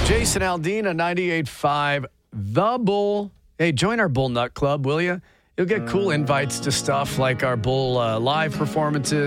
Jason Aldean, 98.5 The Bull. Hey, join our Bull Nut Club, will you? You'll get cool invites to stuff like our Bull live performances.